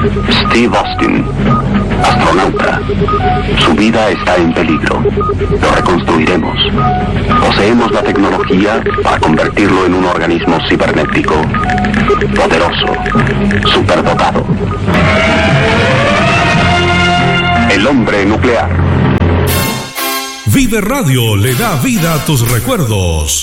Steve Austin, astronauta. Su vida está en peligro. Lo reconstruiremos. Poseemos la tecnología para convertirlo en un organismo cibernético, poderoso, superdotado. El hombre nuclear. Vive Radio le da vida a tus recuerdos.